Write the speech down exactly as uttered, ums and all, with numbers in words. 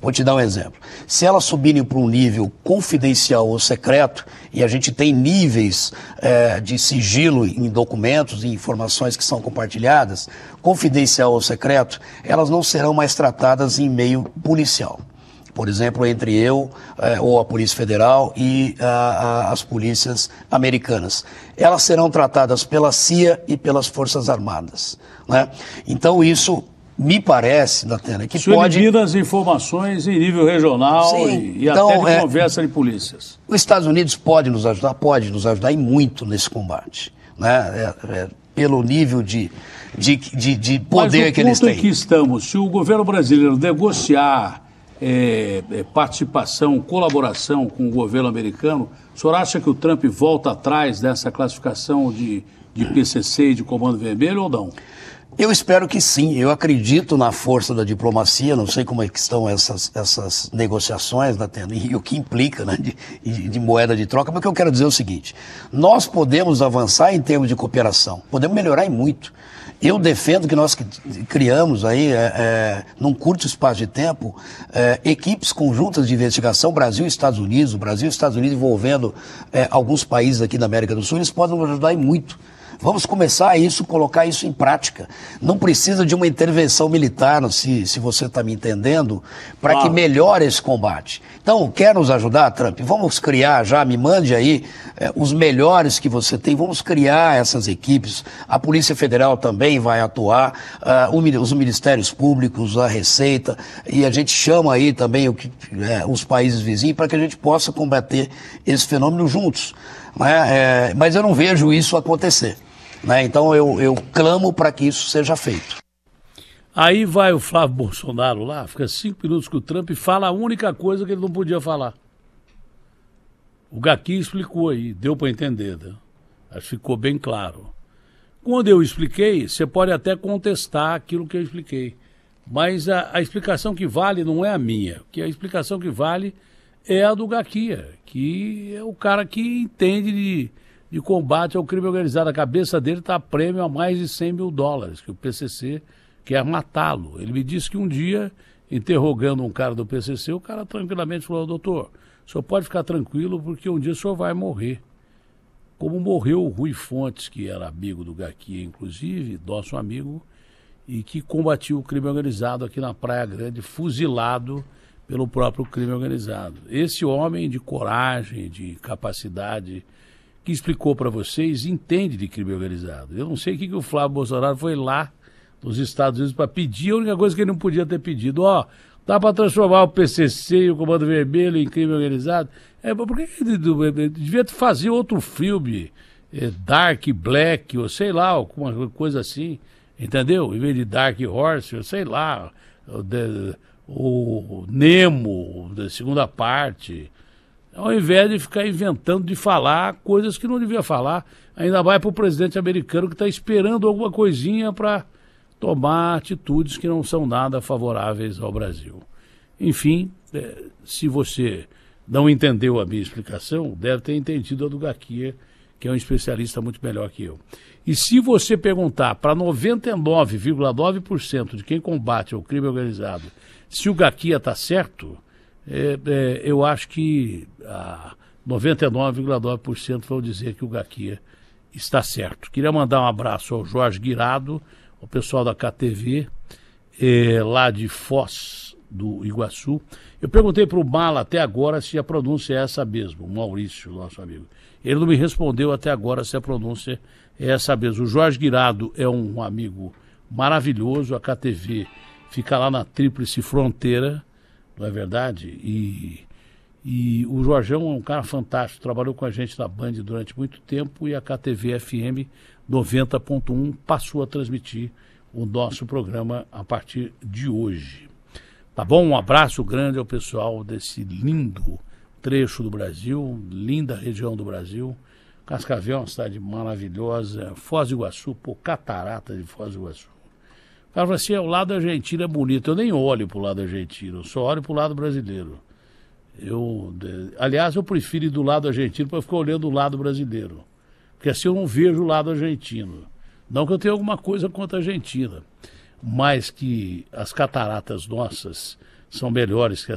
Vou te dar um exemplo. Se elas subirem para um nível confidencial ou secreto, e a gente tem níveis é, de sigilo em documentos e informações que são compartilhadas, confidencial ou secreto, elas não serão mais tratadas em meio policial. Por exemplo, entre eu eh, ou a Polícia Federal e a, a, as polícias americanas. Elas serão tratadas pela C I A e pelas Forças Armadas, né? Então isso me parece, Datena, que Isso pode... elimina as informações em nível regional. Sim, e, e então, até de é, conversa de polícias. Os Estados Unidos pode nos ajudar, pode nos ajudar e muito nesse combate, né? É, é, pelo nível de, de, de, de poder que eles têm. Mas o ponto em que estamos, se o governo brasileiro negociar É, é, participação, colaboração com o governo americano, o senhor acha que o Trump volta atrás dessa classificação de, de P C C e de Comando Vermelho ou não? Eu espero que sim, eu acredito na força da diplomacia, não sei como é que estão essas, essas negociações, Datena, e o que implica, né, de, de moeda de troca, mas o que eu quero dizer é o seguinte: nós podemos avançar em termos de cooperação, podemos melhorar e muito. Eu defendo que nós criamos aí, é, é, num curto espaço de tempo, é, equipes conjuntas de investigação, Brasil e Estados Unidos, o Brasil e Estados Unidos envolvendo é, alguns países aqui da América do Sul, eles podem nos ajudar e muito. Vamos começar isso, colocar isso em prática. Não precisa de uma intervenção militar, se, se você está me entendendo, para ah. que melhore esse combate. Então, quer nos ajudar, Trump? Vamos criar já, me mande aí eh, os melhores que você tem, vamos criar essas equipes. A Polícia Federal também vai atuar, uh, o, os ministérios públicos, a Receita, e a gente chama aí também o que, eh, os países vizinhos para que a gente possa combater esse fenômeno juntos. Né? É, mas eu não vejo isso acontecer. Né? Então eu, eu clamo para que isso seja feito. Aí vai o Flávio Bolsonaro lá, fica cinco minutos com o Trump e fala a única coisa que ele não podia falar. O Gaqui explicou aí, deu para entender, né? Acho que ficou bem claro. Quando eu expliquei, você pode até contestar aquilo que eu expliquei, mas a, a explicação que vale não é a minha, que a explicação que vale é a do Gaqui, que é o cara que entende de... de combate ao crime organizado. A cabeça dele está a prêmio a mais de cem mil dólares, que o P C C quer matá-lo. Ele me disse que um dia, interrogando um cara do P C C, o cara tranquilamente falou: doutor, o senhor pode ficar tranquilo porque um dia o senhor vai morrer. Como morreu o Rui Fontes, que era amigo do Gaqui, inclusive, nosso amigo, e que combatiu o crime organizado aqui na Praia Grande, fuzilado pelo próprio crime organizado. Esse homem de coragem, de capacidade, que explicou para vocês, entende de crime organizado. Eu não sei o que, que o Flávio Bolsonaro foi lá nos Estados Unidos para pedir. A única coisa que ele não podia ter pedido: ó, dá para transformar o P C C e o Comando Vermelho em crime organizado? É, por que ele devia fazer outro filme, é, Dark Black, ou sei lá, alguma coisa assim, entendeu? Em vez de Dark Horse, ou sei lá, o, de, o Nemo, da segunda parte, ao invés de ficar inventando de falar coisas que não devia falar. Ainda vai para o presidente americano que está esperando alguma coisinha para tomar atitudes que não são nada favoráveis ao Brasil. Enfim, é, se você não entendeu a minha explicação, deve ter entendido a do Gaqui, que é um especialista muito melhor que eu. E se você perguntar para noventa e nove vírgula nove por cento de quem combate o crime organizado se o Gaqui está certo, É, é, eu acho que ah, noventa e nove vírgula nove por cento vão dizer que o Gaqui está certo. Queria mandar um abraço ao Jorge Guirado, ao pessoal da K T V, é, lá de Foz do Iguaçu. Eu perguntei para o Mala até agora se a pronúncia é essa mesmo, o Maurício, nosso amigo. Ele não me respondeu até agora se a pronúncia é essa mesmo. O Jorge Guirado é um amigo maravilhoso, a K T V fica lá na Tríplice Fronteira, não é verdade? E, e o Jorgão é um cara fantástico, trabalhou com a gente na Band durante muito tempo e a K T V F M noventa ponto um passou a transmitir o nosso programa a partir de hoje. Tá bom? Um abraço grande ao pessoal desse lindo trecho do Brasil, linda região do Brasil. Cascavel é uma cidade maravilhosa, Foz do Iguaçu, pô, catarata de Foz do Iguaçu. O cara fala assim: é, o lado argentino é bonito. Eu nem olho pro lado argentino, eu só olho pro lado brasileiro. Eu, aliás, eu prefiro ir do lado argentino para ficar olhando o lado brasileiro, porque assim eu não vejo o lado argentino. Não que eu tenha alguma coisa contra a Argentina, mas que as cataratas nossas são melhores que as